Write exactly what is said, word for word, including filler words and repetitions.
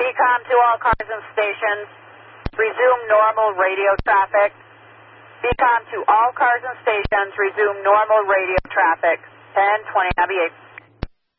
BCOM to all cars and stations. Resume normal radio traffic. BCOM to all cars and stations. Resume normal radio traffic. ten twenty, navigate.